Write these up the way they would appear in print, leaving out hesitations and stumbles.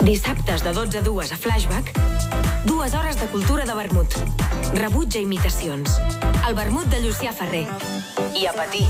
Dissabtes de 12 a 2 a Flashback, 2 hores de cultura de vermut. Rebuig a imitacions. El vermut de Llucià Ferrer. I a patir.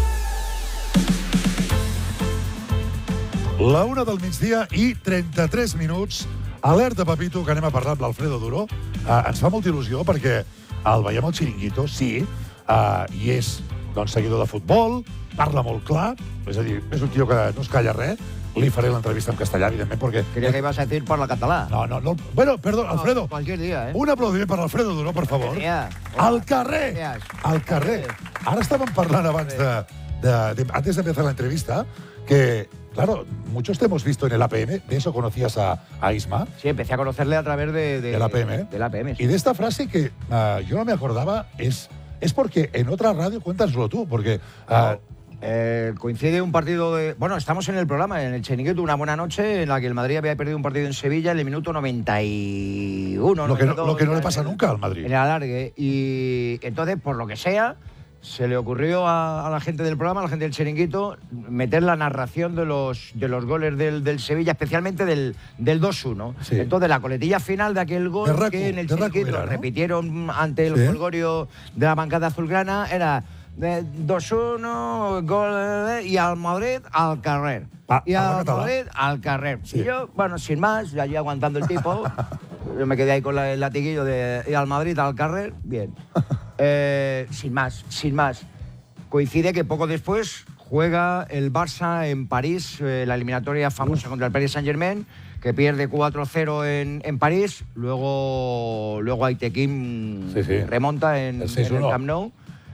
La 1 del migdia i 33 minuts. Alerta, Pepito, que anem a parlar amb l'Alfredo Duro. Ens fa molta il·lusió perquè el veiem al Chiringuito, sí, i és seguidor de futbol, parla molt clar, és a dir, és un tio que no es calla res. Li faré l'entrevista en castellà, evidentment, perquè... Creía que ibas a decir por la catalá. No. Bueno, perdón, Alfredo. No, cualquier día, ¿eh? Un aplaudiment per Alfredo Duro, por favor. Al carrer! Al carrer. Ara estàvem parlant abans antes de empezar la entrevista, que, claro, muchos te hemos visto en el APM. ¿De eso conocías a Isma? Sí, empecé a conocerle a través del APM. Del APM, sí. Y de esta frase que yo no me acordaba, es porque en otra radio, cuéntaselo tú, porque... coincide un partido de... Bueno, estamos en el programa, en el Chiringuito, una buena noche en la que el Madrid había perdido un partido en Sevilla en el minuto 91. Lo que no le pasa nunca al Madrid. En el alargue. Y entonces, por lo que sea, se le ocurrió a la gente del programa, a la gente del Chiringuito, meter la narración de los goles del Sevilla, especialmente del 2-1. Sí. Entonces, la coletilla final de aquel gol que en el Chiringuito lo repitieron ante el jolgorio de la bancada azulgrana era... 2-1, gol, y al Madrid al carrer. Y al Madrid al carrer. Sí. Y yo, bueno, sin más, allí aguantando el tipo, yo me quedé ahí con el latiguillo de y al Madrid al carrer, bien. Sin más. Coincide que poco después juega el Barça en París, la eliminatoria famosa contra el Paris Saint-Germain, que pierde 4-0 en París, luego Aitequín remonta en el Camp Nou.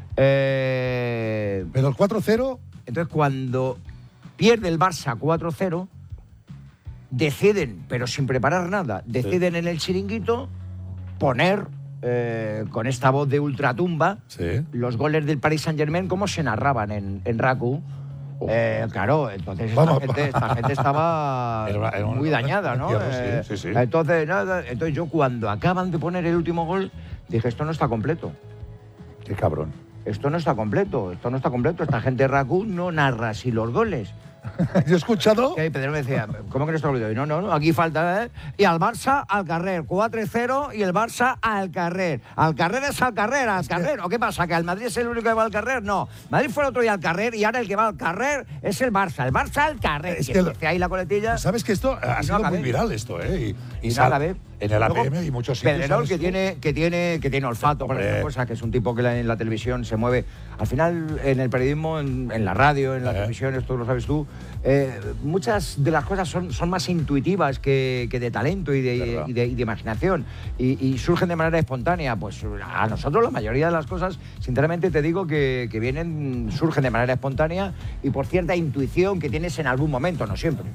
Pero el 4-0... Entonces, cuando pierde el Barça 4-0, deciden, pero sin preparar nada, deciden en el Chiringuito poner, con esta voz de ultratumba, los goles del Paris Saint-Germain, como se narraban en RACU. Claro, entonces esta gente estaba muy dañada, ¿no? Sí. Entonces yo, cuando acaban de poner el último gol, dije, esto no está completo. Qué cabrón. Esto no está completo. Esta gente de RACU no narra así los goles. Yo he escuchado... Y Pedro me decía, ¿cómo que no está completo? Y no, aquí falta, ¿eh? Y al Barça al carrer, 4-0 y el Barça al carrer. Al carrer es al carrer. ¿O qué pasa? ¿Que el Madrid es el único que va al carrer? No. Madrid fue el otro día al carrer y ahora el que va al carrer es el Barça. El Barça al carrer. Es que ahí la coletilla... ¿Sabes que esto ha sido muy viral esto, eh? Y no acabé. En el APM y muchos sitios. Pedrerol, que tiene olfato para estas cosas, que es un tipo que en la televisión se mueve. Al final, en el periodismo, en la radio, en la televisión, esto lo sabes tú, muchas de las cosas son más intuitivas que de talento y de imaginación. Y surgen de manera espontánea. Pues a nosotros la mayoría de las cosas, sinceramente te digo que surgen de manera espontánea y por cierta intuición que tienes en algún momento, no siempre.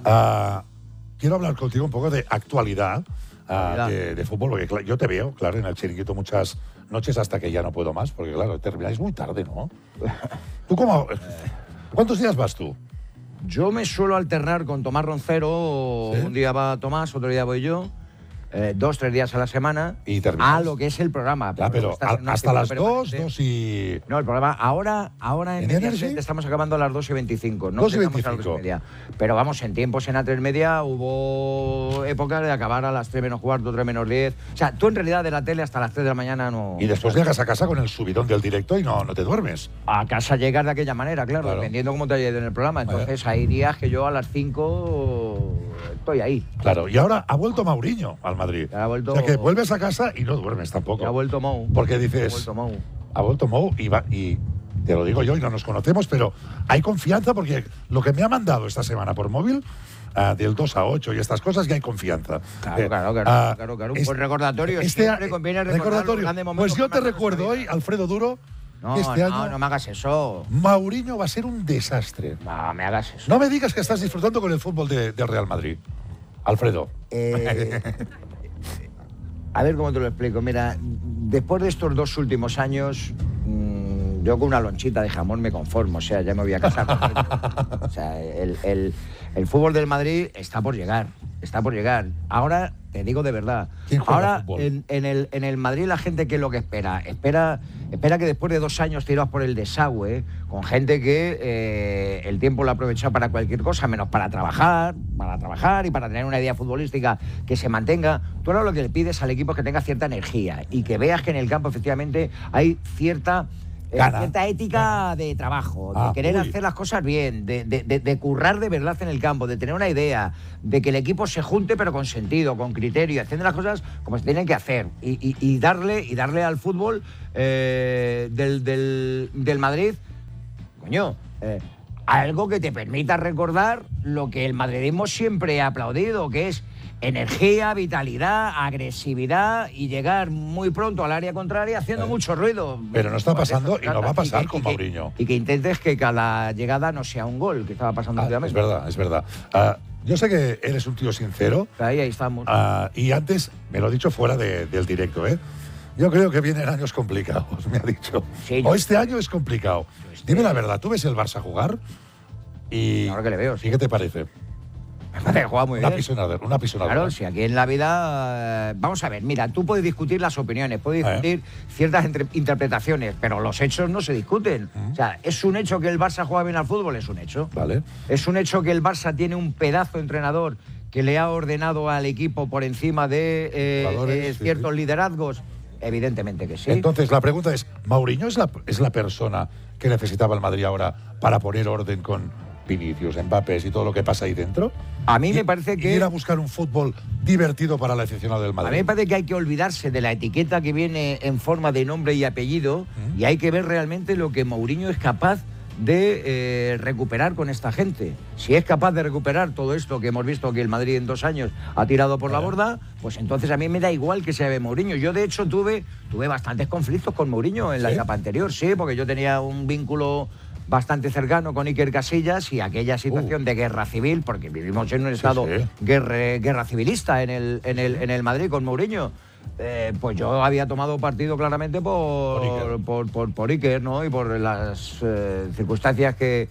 Quiero hablar contigo un poco de actualidad. De fútbol, porque yo te veo, claro, en el Chiringuito muchas noches hasta que ya no puedo más, porque claro, termináis muy tarde, ¿no? ¿Tú cómo? ¿Cuántos días vas tú? Yo me suelo alternar con Tomás Roncero, un día va Tomás, otro día voy yo, 2-3 días a la semana, y terminas. A lo que es el programa. Pero hasta las 2 y... No, el programa, ahora en Mediaset estamos acabando a las 2:25. No llegamos a las 2:30. Pero vamos, en tiempos en A3 Media hubo épocas de acabar a las 3 menos cuarto, 3 menos 10. O sea, tú en realidad de la tele hasta las 3 de la mañana no... Y después llegas a casa con el subidón del directo y no te duermes. A casa llegas de aquella manera, claro, dependiendo cómo te haya ido en el programa. Entonces hay días que yo a las 5 estoy ahí. Claro, y ahora ha vuelto Mauriño al Madrid. O sea que vuelves a casa y no duermes tampoco. Ha vuelto Mou. Porque dices... Ha vuelto Mou y te lo digo yo y no nos conocemos, pero hay confianza porque lo que me ha mandado esta semana por móvil, del 2-8 y estas cosas, ya hay confianza. Claro. Un buen recordatorio. Siempre conviene recordatorio. Pues yo te recuerdo hoy, Alfredo Duro, este año... No me hagas eso. Mauriño va a ser un desastre. No me hagas eso. No me digas que estás disfrutando con el fútbol del Real Madrid. Alfredo. A ver cómo te lo explico. Mira, después de estos 2 últimos años, yo con una lonchita de jamón me conformo. O sea, ya me voy a casar. O sea, el fútbol del Madrid está por llegar. Ahora te digo de verdad. ¿Quién juega Ahora, fútbol? en el Madrid la gente, ¿qué es lo que espera? Espera que después de 2 años tirados por el desagüe, con gente que el tiempo lo ha aprovechado para cualquier cosa, menos para trabajar y para tener una idea futbolística que se mantenga, tú ahora lo que le pides al equipo es que tenga cierta energía y que veas que en el campo efectivamente hay cierta ética de trabajo, de querer hacer las cosas bien, de currar de verdad en el campo, de tener una idea, de que el equipo se junte pero con sentido, con criterio, haciendo las cosas como se tienen que hacer y darle al fútbol del Madrid, coño, algo que te permita recordar lo que el madridismo siempre ha aplaudido, que es energía, vitalidad, agresividad y llegar muy pronto al área contraria haciendo mucho ruido. Pero no está pasando y no va a pasar con Mourinho. Y que intentes que cada llegada no sea un gol, que estaba pasando últimamente. Es verdad. Yo sé que eres un tío sincero. Ahí estamos. Y antes, me lo he dicho fuera del directo, ¿eh? Yo creo que vienen años complicados, me ha dicho. Sí, este año es complicado. Dime la verdad, ¿tú ves el Barça jugar? Y claro que le veo. Sí. ¿Y qué te parece? Juega muy bien. Una pisonadora. Claro, si aquí en la vida... vamos a ver, mira, tú puedes discutir las opiniones, puedes discutir ciertas interpretaciones, pero los hechos no se discuten. O sea, ¿es un hecho que el Barça juega bien al fútbol? Es un hecho. Vale. ¿Es un hecho que el Barça tiene un pedazo de entrenador que le ha ordenado al equipo por encima de ciertos liderazgos? Evidentemente que sí. Entonces, la pregunta es, ¿Mourinho es la persona que necesitaba el Madrid ahora para poner orden con Vinicius, Mbappé y todo lo que pasa ahí dentro? A mí me parece que... ir a buscar un fútbol divertido para el aficionado del Madrid. A mí me parece que hay que olvidarse de la etiqueta que viene en forma de nombre y apellido y hay que ver realmente lo que Mourinho es capaz de recuperar con esta gente. Si es capaz de recuperar todo esto que hemos visto que el Madrid en 2 años ha tirado por la borda, pues entonces a mí me da igual que sea de Mourinho. Yo, de hecho, tuve bastantes conflictos con Mourinho en la etapa anterior, sí, porque yo tenía un vínculo bastante cercano con Iker Casillas y aquella situación de guerra civil, porque vivimos en un estado guerra civilista en el Madrid con Mourinho. Pues yo había tomado partido claramente por Iker, ¿no? Y por las circunstancias que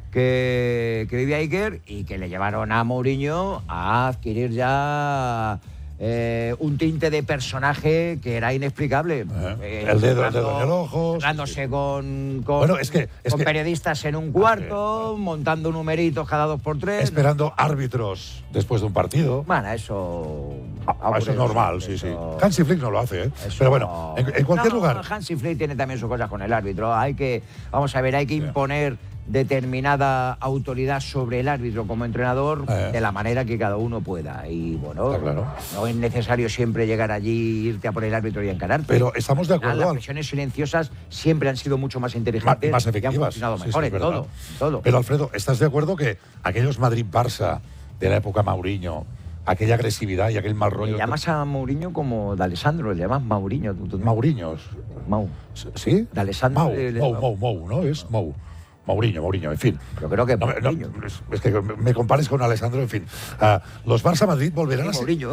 vivía Iker y que le llevaron a Mourinho a adquirir ya un tinte de personaje que era inexplicable. El dedo en el ojo. Dándose con periodistas en un cuarto, montando numeritos cada 2 por 3. Esperando árbitros después de un partido. Bueno, eso es normal, sí. Hansi Flick no lo hace, ¿eh? Pero bueno, en cualquier lugar. Hansi Flick tiene también sus cosas con el árbitro. Hay que imponer determinada autoridad sobre el árbitro como entrenador de la manera que cada uno pueda. Y bueno, no es necesario siempre llegar allí, irte a por el árbitro y encararte. Pero estamos de acuerdo. Las presiones silenciosas siempre han sido mucho más inteligentes, más efectivas, y han funcionado mejor en todo. Pero Alfredo, ¿estás de acuerdo que aquellos Madrid-Barça de la época Mourinho, aquella agresividad y aquel mal rollo... ¿Le llamas a Mourinho como de Alessandro? ¿Le llamas Mourinho? Mauriños. Mau. ¿Sí? De Alessandro. Mou, ¿no? Es Mou. Mourinho, en fin. Yo creo que es que me compares con Alessandro, en fin. Los Barça-Madrid volverán a ser... Mourinho.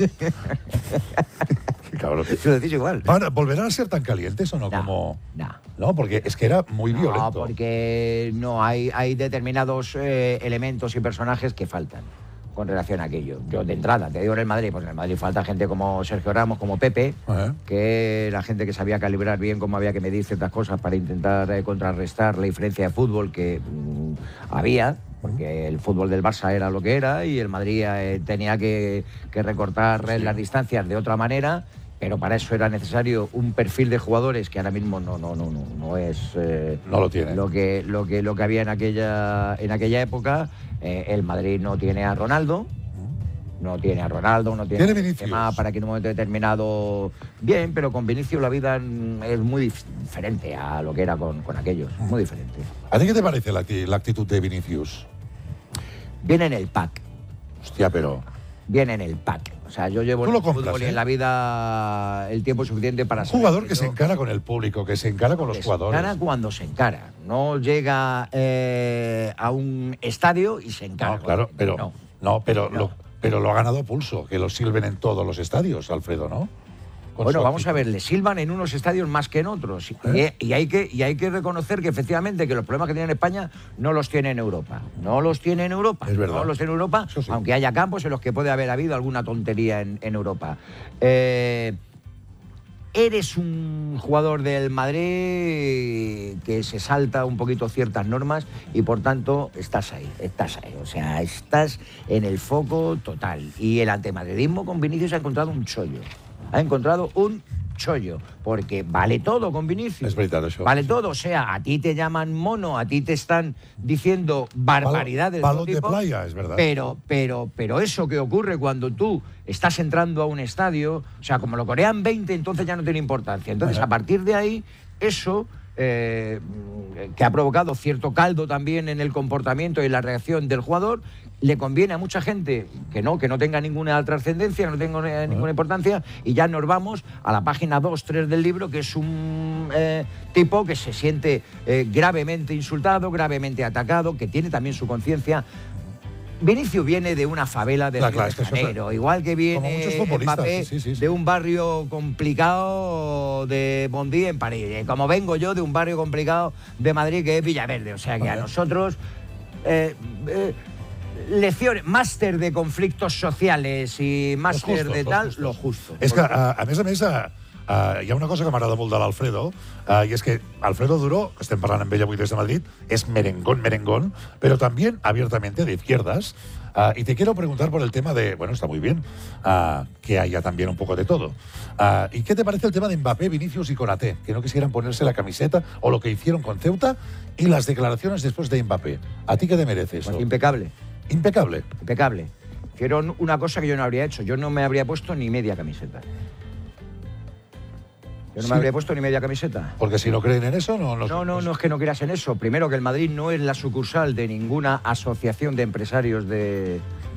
Qué cabrón. Lo decís igual. ¿Volverán a ser tan calientes o no? No, porque es que era muy violento. No, porque hay determinados elementos y personajes que faltan con relación a aquello. Yo, de entrada, te digo en el Madrid, pues en el Madrid falta gente como Sergio Ramos, como Pepe, que era gente que sabía calibrar bien cómo había que medir ciertas cosas para intentar contrarrestar la diferencia de fútbol que había, porque el fútbol del Barça era lo que era y el Madrid tenía que recortar las distancias de otra manera, pero para eso era necesario un perfil de jugadores que ahora mismo no es no lo tiene. Lo que había en aquella época. El Madrid no tiene a Ronaldo, no tiene ¿Tiene Vinicius? Para que en un momento determinado bien, pero con Vinicius la vida es muy diferente a lo que era con aquellos, muy diferente. ¿A ti qué te parece la actitud de Vinicius? Viene en el pack. Hostia, pero... Viene en el pack. O sea, yo llevo en el fútbol y en la vida el tiempo suficiente para ser... Un jugador que se encara con el público, que se encara con los jugadores. Se encara cuando se encara. No llega a un estadio y se encara. No, claro, pero lo ha ganado pulso, que lo sirven en todos los estadios, Alfredo, ¿no? Bueno, vamos a ver, le silban en unos estadios más que en otros. Y hay que reconocer que efectivamente que los problemas que tiene en España no los tiene en Europa. No los tiene en Europa. Es verdad. No los tiene en Europa, Sí. aunque haya campos en los que puede haber habido alguna tontería en Europa. Eres un jugador del Madrid que se salta un poquito ciertas normas y por tanto estás ahí. O sea, estás en el foco total. Y el antimadridismo con Vinicius ha encontrado un chollo. Porque vale todo con Vinicius. Es verdad eso. Vale todo. O sea, a ti te llaman mono, a ti te están diciendo barbaridades. Balón de playa, es verdad. Pero eso que ocurre cuando tú estás entrando a un estadio, o sea, como lo corean 20, entonces ya no tiene importancia. Entonces, a partir de ahí, eso que ha provocado cierto caldo también en el comportamiento y la reacción del jugador, le conviene a mucha gente que no tenga ninguna trascendencia, no tenga ninguna importancia, y ya nos vamos a la página 2, 3 del libro, que es un tipo que se siente gravemente insultado, gravemente atacado, que tiene también su conciencia. Vinicius viene de una favela de Río de Janeiro, igual que viene Mbappé de un barrio complicado de Bondy en París, como vengo yo de un barrio complicado de Madrid que es Villaverde, o sea que a nosotros lecciones, máster de conflictos sociales y máster de tal, lo justo. És que, a més, hi ha una cosa que m'agrada molt de l'Alfredo, i és que Alfredo Duro, que estem parlant amb ell avui des de Madrid, és merengón, pero también abiertamente de izquierdas. Y te quiero preguntar por el tema de, bueno, está muy bien que haya también un poco de todo. ¿Y qué te parece el tema de Mbappé, Vinicius y Konaté, que no quisieran ponerse la camiseta, o lo que hicieron con Ceuta y las declaraciones después de Mbappé? ¿A ti qué te merece eso? Pues impecable. Impecable. Impecable. Hicieron una cosa que yo no habría hecho. Yo no me habría puesto ni media camiseta. Me habría puesto ni media camiseta. Porque si no creen en eso, no es que no creas en eso. Primero, que el Madrid no es la sucursal de ninguna asociación de empresarios de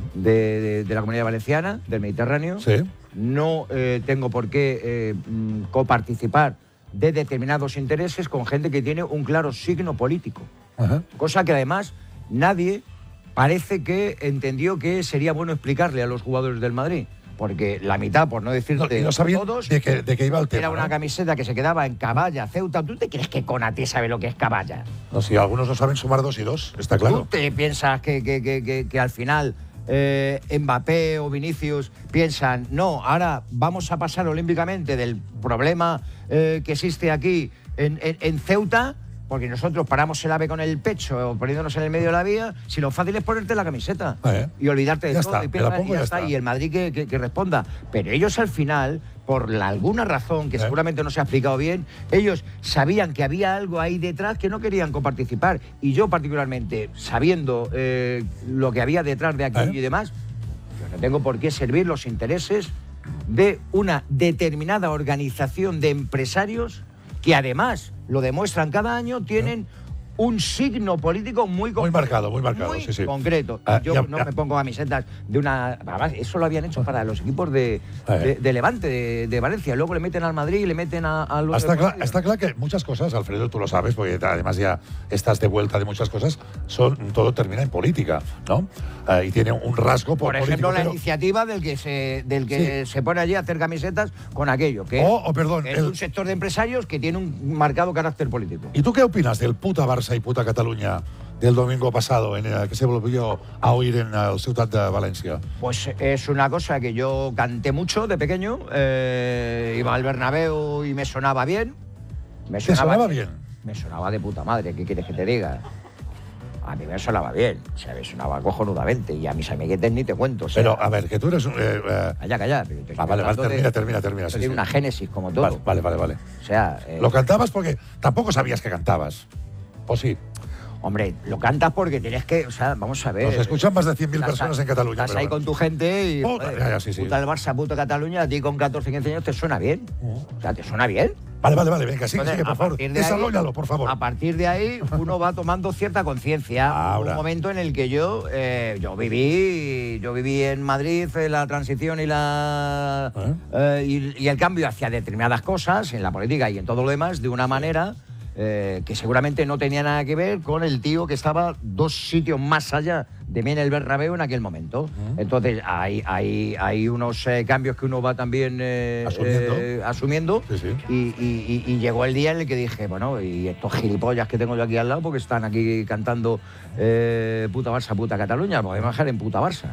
la Comunidad Valenciana, del Mediterráneo. Sí. No tengo por qué coparticipar de determinados intereses con gente que tiene un claro signo político. Ajá. Cosa que además nadie parece que entendió que sería bueno explicarle a los jugadores del Madrid. Porque la mitad, por no decirte no sabían todos, de qué iba el tema. Era una camiseta que se quedaba en Caballa, Ceuta. ¿Tú te crees que Konaté sabe lo que es Caballa? No, si algunos no saben sumar 2 y 2, está claro. ¿Tú te piensas que al final Mbappé o Vinicius piensan, no, ahora vamos a pasar olímpicamente del problema que existe aquí en Ceuta? Porque nosotros paramos el AVE con el pecho, poniéndonos en el medio de la vía, si lo fácil es ponerte la camiseta y olvidarte de ya todo. Está, y ya está. Y el Madrid que responda. Pero ellos al final, por alguna razón que seguramente no se ha explicado bien, ellos sabían que había algo ahí detrás que no querían coparticipar. Y yo particularmente, sabiendo lo que había detrás de aquello y demás, yo no tengo por qué servir los intereses de una determinada organización de empresarios que además, lo demuestran cada año, tienen un signo político muy marcado, muy sí. Concreto. Yo no me pongo camisetas de una... Además, eso lo habían hecho para los equipos de Levante, de Valencia. Luego le meten al Madrid y le meten a los... Está claro que muchas cosas, Alfredo, tú lo sabes, porque además ya estás de vuelta de muchas cosas, todo termina en política, ¿no? Y tiene un rasgo por ejemplo, la iniciativa del que se pone allí a hacer camisetas con aquello, que es un sector de empresarios que tiene un marcado carácter político. ¿Y tú qué opinas del puta Barça y puta Cataluña del domingo pasado, en el que se volvió a oír en el Ciutat de Valencia? Pues es una cosa que yo canté mucho de pequeño, iba al Bernabéu y me sonaba bien. ¿Te sonaba bien? Me sonaba de puta madre, ¿qué quieres que te diga? A mí me sonaba bien, o sea, me sonaba cojonudamente, y a mis amiguetes ni te cuento. O sea, pero, a ver, que tú eres... Calla. Vale, termina. Tiene una génesis, como todo. Vale. O sea... Lo cantabas porque tampoco sabías que cantabas, ¿o sí? Hombre, lo cantas porque tienes que... O sea, vamos a ver... Nos escuchan más de 100.000 personas en Cataluña. Estás ahí con tu gente y... Puta el Barça, puta Cataluña, a ti con 14, 15 años te suena bien. O sea, ¿te suena bien? Vale, venga, sigue, por favor. Desarrollalo, por favor. A partir de ahí, uno va tomando cierta conciencia. Un momento en el que yo viví en Madrid la transición y y el cambio hacia determinadas cosas en la política y en todo lo demás de una manera que seguramente no tenía nada que ver con el tío que estaba 2 sitios más allá de mí en el Bernabéu en aquel momento. Entonces, hay unos cambios que uno va también asumiendo. Sí, sí. Y llegó el día en el que dije, bueno, y estos gilipollas que tengo yo aquí al lado, porque están aquí cantando puta Barça, puta Catalunya, podemos dejar en puta Barça.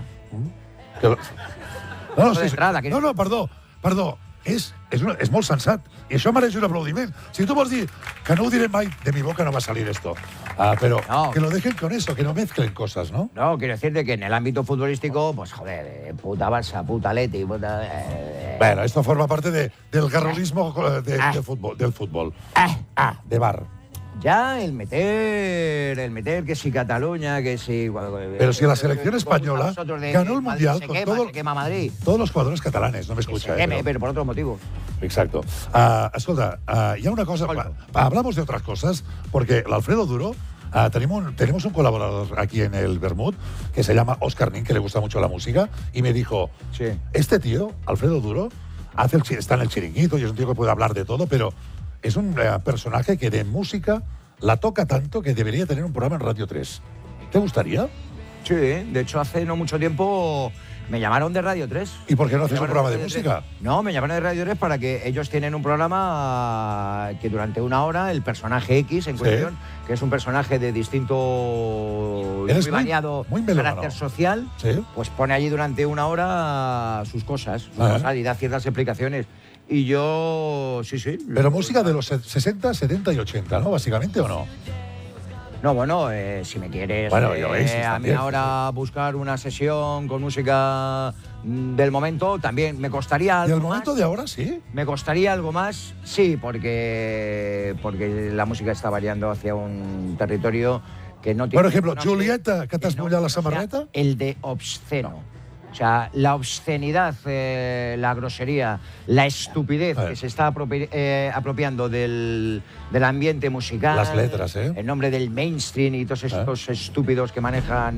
No, perdó. És molt sensat. I això mereix un aplaudiment. Si tu vols dir que no ho diré mai, de mi boca no va a salir esto. Pero no, que lo dejen con eso, que no mezclen cosas, ¿no? No, quiero decirte que en el ámbito futbolístico, pues joder, puta Barça, puta Leti, puta... Bueno, esto forma parte del garrolismo del fútbol. De bar. Ya el meter que si Cataluña, que si... Pero si la selección española ganó el Mundial con todos los jugadores catalanes, no me escucha. Pero por otro motivo. Exacto. Escolta, hi ha una cosa... Hablamos de otras cosas, porque l'Alfredo Duro... tenemos un colaborador aquí en el Vermut que se llama Oscar Nin, que le gusta mucho la música, y me dijo, sí, este tío, Alfredo Duro, está en el chiringuito y es un tío que puede hablar de todo, pero es un personaje que de música la toca tanto que debería tener un programa en Radio 3. ¿Te gustaría? Sí, de hecho hace no mucho tiempo me llamaron de Radio 3. ¿Y por qué no haces un programa de música? No, me llamaron de Radio 3 para que ellos tienen un programa que durante 1 hora, el personaje X en cuestión, que es un personaje de distinto muy variado carácter social, pues pone allí durante 1 hora sus cosas y da ciertas explicaciones. Y yo, sí. Pero música de los 60, 70 y 80, ¿no? Básicamente, ¿o no? No, bueno, si me quieres a mí ahora buscar una sesión con música del momento, también me costaría algo. ¿Del momento de ahora, sí? Me costaría algo más, sí, porque la música está variando hacia un territorio que no tiene... Por ejemplo, Julieta, que t'has mullat la samarreta. El de obsceno. O sea, la obscenidad, la grosería, la estupidez que se está apropiando del ambiente musical. Las letras, en nombre del mainstream y todos estos estúpidos que manejan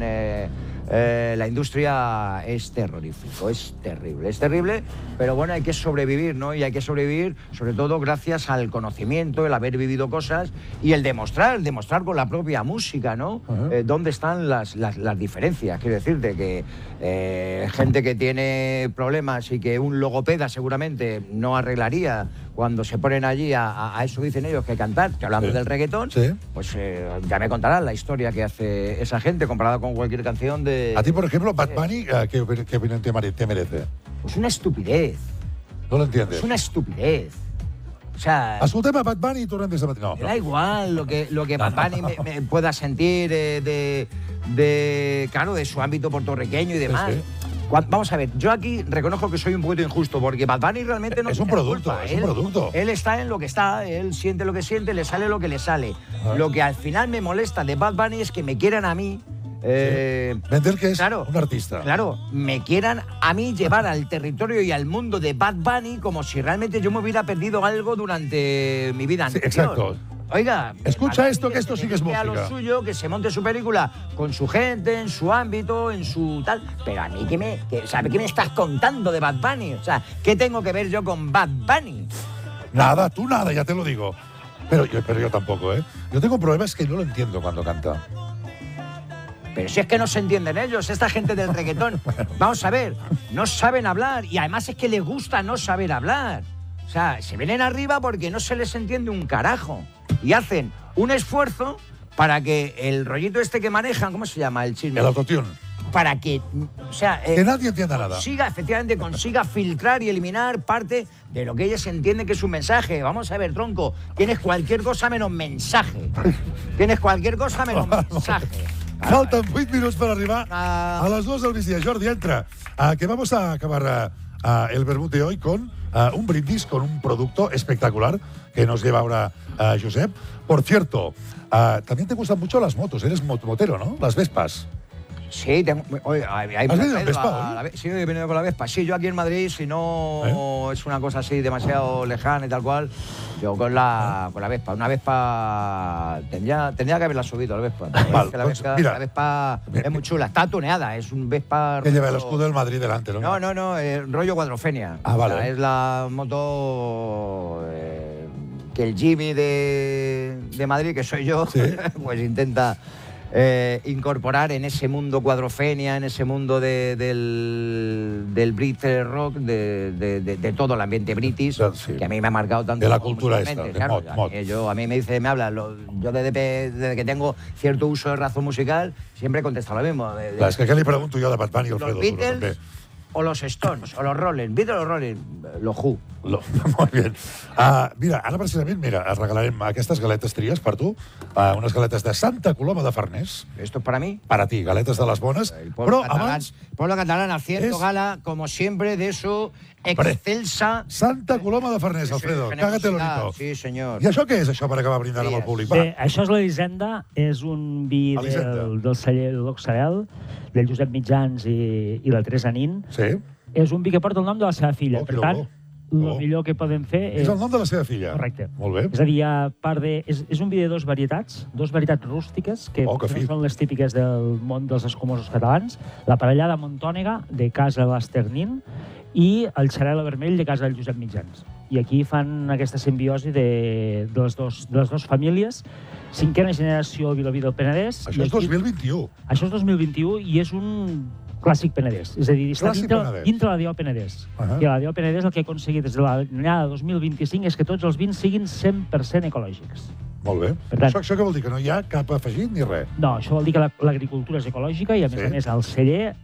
la industria, es terrorífico, es terrible, pero bueno, hay que sobrevivir, ¿no? Y hay que sobrevivir sobre todo gracias al conocimiento, el haber vivido cosas y el demostrar con la propia música, ¿no? Dónde están las diferencias. Quiero decirte que gente que tiene problemas y que un logopeda seguramente no arreglaría cuando se ponen allí a eso dicen ellos que cantar, que hablando del reggaetón, pues ya me contarán la historia que hace esa gente comparada con cualquier canción de... A ti, por ejemplo, Bad Bunny, ¿qué opinión te merece? Pues una estupidez. ¿No lo entiendes? Es una estupidez. O sea... Escoltem a Bad Bunny i tornem des de matí. No. Da igual lo que Bad Bunny me pueda sentir claro, de su ámbito puertorriqueño y demás. Sí. Vamos a ver, yo aquí reconozco que soy un poquito injusto, porque Bad Bunny realmente no es un producto, es un producto. Él está en lo que está, él siente lo que siente, le sale lo que le sale. Lo que al final me molesta de Bad Bunny es que me quieran a mí... Vender que es un artista. Claro, me quieran a mí llevar al territorio y al mundo de Bad Bunny como si realmente yo me hubiera perdido algo durante mi vida anterior. Exacto. Oiga, escucha esto, que esto sí que es música. A lo suyo, que se monte su película con su gente, en su ámbito, en su tal. Pero a mí, ¿qué me estás contando de Bad Bunny? O sea, ¿qué tengo que ver yo con Bad Bunny? Nada, tú nada, ya te lo digo. Pero yo tampoco, ¿eh? Yo tengo problemas que no lo entiendo cuando canta. Pero si es que no se entienden ellos, esta gente del reggaetón. Vamos a ver, no saben hablar y además es que les gusta no saber hablar. O sea, se vienen arriba porque no se les entiende un carajo. Y hacen un esfuerzo para que el rollito este que manejan, ¿cómo se llama? El chisme. El autotune. Para que, o sea... que nadie entienda nada. Consiga filtrar y eliminar parte de lo que ellos entienden que es un mensaje. Vamos a ver, tronco, tienes cualquier cosa menos mensaje. Tienes cualquier cosa menos mensaje. Faltan 8 minutos para arribar a las 2 del migdia. Jordi, entra. Que vamos a acabar el vermut de hoy con un brindis con un producto espectacular que nos lleva ahora Josep. Por cierto, también te gustan mucho las motos. Eres motero, ¿no? Las Vespas. Sí, ¿Has venido en Vespa hoy? Sí, he venido con la Vespa. Sí, yo aquí en Madrid, si no es una cosa así demasiado lejana y tal cual, yo con la Vespa. Una Vespa... Tendría que haberla subido, la Vespa. La Vespa es muy chula. Está tuneada, es un Vespa... Que lleva el escudo del Madrid delante, ¿no? No, rollo cuadrofenia. Vale. O sea, es la moto... que el Jimmy de de Madrid, que soy yo, Sí. pues intenta incorporar en ese mundo cuadrofenia, en ese mundo del British rock, de todo el ambiente british, Sí. que a mí me ha marcado tanto. De la cultura musicalmente, esta, de mod. A mí me habla, yo desde que tengo cierto uso de razón musical, siempre he contestado lo mismo. Clar, és que què li pregunto jo de Batman i los Alfredo Duro, també? Beatles o los Stones, o los Rolling, Beatles o los Rolling, los Who. Molt bé. Mira, ara precisament, et regalarem aquestes galetes tries per tu, unes galetes de Santa Coloma de Farners, Esto es para mí. para ti, galetes de les bones, El pueblo però catalán, abans, pueblo catalán haciendo es- gala, como siempre, de su excelsa... Santa Coloma de Farners, Alfredo, cágate generosidad. l'orito. Sí, senyor. I això què és, això, per acabar brindant amb el públic? Va, Bé, això és l'Elisenda, és un vi Elisenda. del celler l'Oxarel, del Josep Mitjans i la Teresa Nin. sí, És un vi que porta el nom de la seva filla. Oh, Per que tant, bo. el Oh. millor que podem fer és el nom de la seva filla. Correcte. Molt bé. És a dir, a part de... És un vi de dos varietats rústiques, que Oh, que fi. no són les típiques del món dels escumosos catalans, la parellada Montònega, de casa l'Esternin, i el xarel·la vermell, de casa del Josep Mitjans. I aquí fan aquesta simbiosi de les dues famílies. Cinquena generació Vilobí del Penedès. Això i és aquí- 2021. Això és 2021 i és un clàssic penedès. És a dir, està Clàssic dintre, penedès. dintre la DO Penedès. Ahà. I la DO Penedès el que ha aconseguit des de l'anyada 2025 és que tots els vins siguin 100% ecològics. Molt bé. Per tant- Això què vol dir? Que no hi ha cap afegit ni res? No, això vol dir que l'agricultura és ecològica i, a més Sí. a més, el celler,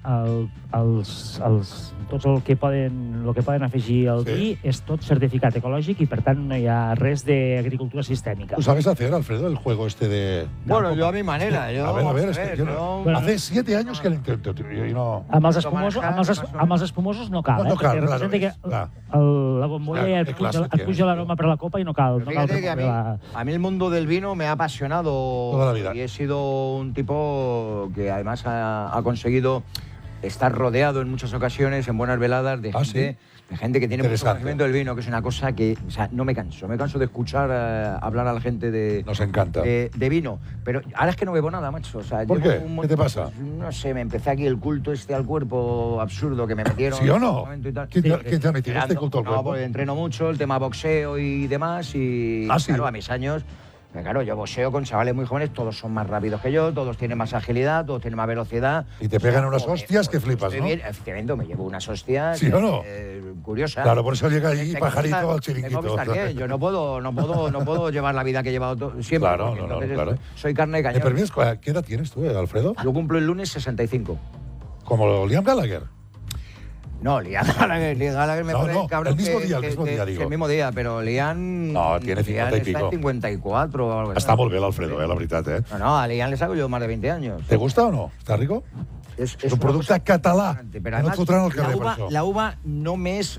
tots el que poden afegir al Sí. vi és tot certificat ecològic i, per tant, no hi ha res d'agricultura sistèmica. ¿Tú sabes hacer, Alfredo, el juego este de...? Bueno, yo a mi manera. Yo, A ver, es que yo no- Bueno. Hace 7 años que lo intento, tío, y no... Amb els Tomar espumosos, gas, amb els espumosos no cal, No cal, perquè clar, representa és, clar. que la bombolla Clar, et que puja, clàssic et puja l'aroma per la copa i no cal Fíjate que remoure a mí el mundo del vino me ha apasionado Toda la vida. y he sido un tipo que además ha conseguido estar rodeado en muchas ocasiones, en buenas veladas, de Ah, gente, de gente que tiene mucho Interesante. conocimiento del vino, que es una cosa que, o sea, no me canso de escuchar hablar a la gente de Nos encanta. vino. Pero ahora es que no bebo nada, macho. O sea, ¿Por llevo qué? un ¿Qué te pasa? pues, no sé, me empecé aquí el culto este al cuerpo absurdo que me metieron. ¿Sí o en no? un momento y tal. ¿Quién te ha metido este Tirando, culto al no, cuerpo? porque entreno mucho, el tema boxeo y demás, y Ah, sí. claro, a mis años, pues claro, yo boxeo con chavales muy jóvenes, todos son más rápidos que yo, todos tienen más agilidad, todos tienen más velocidad. Y te pegan unas Joder, hostias que pues, flipas, estoy ¿no? bien, efectivamente, me llevo unas hostias ¿Sí o no? curiosas. Claro, por eso llega allí Tengo que pajarito estar- al tengo que chiringuito. estar bien, yo no puedo llevar la vida que he llevado siempre. Claro, porque no, no, entonces claro. Soy carne de ¿Me cañón. permites? ¿Qué edad tienes tú, Alfredo? Yo cumplo el lunes 65. Como Liam Gallagher. No, Liam Gallagher me No, pone no, cabrón. el mismo día, digo. El mismo día, pero Liam... No, tiene 50 y Liam pico. está en 54 o algo así. Està molt bé l'Alfredo, la veritat, eh? No, a Liam le saco yo más de 20 años. ¿Te gusta o no? ¿Está rico? Es un una producte cosa català. impresionante, Que pero no et además, fotran al carrer per això. la uva no m'és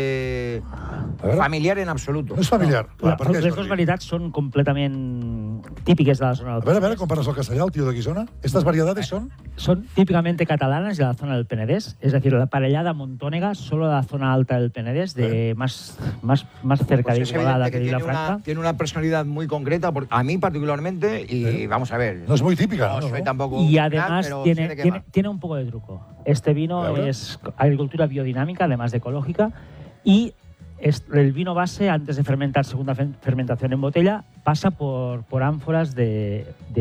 A veure. familiar en absoluto. No és familiar. Clar, per què, Les dues Jordi? varietats són completament típiques de la zona del A veure, comparas el castellà, el tío de Guisona. ¿Estas variedades son? Son típicamente catalanas de la zona del Penedés, es decir, la parellada Montónega, solo de la zona alta del Penedés, de más cerca Pues de es Igualada evidente que de Vilafranca. tiene una personalidad muy concreta, a mí particularmente, y vamos a ver. No es muy típica, No ¿no? soy tampoco Y un además crack, pero sé de qué va. tiene un poco de truco. Este vino A ver. es agricultura biodinámica, además de ecológica, y el vino base, antes de fermentar, segunda fermentación en botella, pasa por ánforas pues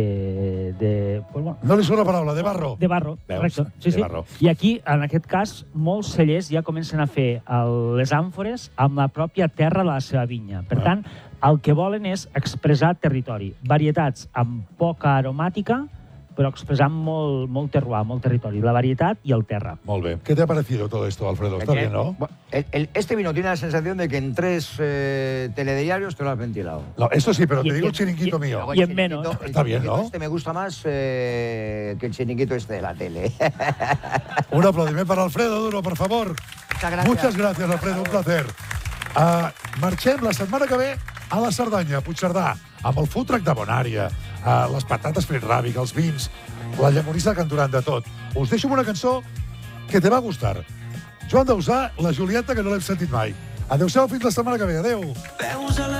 bueno, No li surt la paraula, de barro. de barro, Veus? correcte. De barro. I aquí, en aquest cas, molts cellers ja comencen a fer les àmfores amb la pròpia terra de la seva vinya. Per tant, el que volen és expressar territori. Varietats amb poca aromàtica, però expressant molt terroir, molt territori. La varietat i el terra. Molt bé. ¿Qué te ha parecido todo esto, Alfredo? Está bien, ¿no? Bueno, este vino tiene la sensación de que en 3 telediarios te lo has ventilado. No, eso sí, pero te Y- digo y- el chiringuito y- mío. Luego Y el en menos. chiringuito- el Está bien, chiringuito ¿no? Este me gusta más que el chiringuito este de la tele. Un aplaudiment para Alfredo Duro, por favor. Muchas gracias. Muchas gracias, Alfredo, un placer. Marxem la setmana que ve a la Cerdanya, a Puigcerdà, amb el food truck de Bonària, les patates frit ràbic, els vins, la llamonissa del Canturan, de tot. Us deixo amb una cançó que te va gustar. Joan Dausà, la Julieta, que no l'hem sentit mai. Adéu-siau, fins la setmana que ve. Adéu.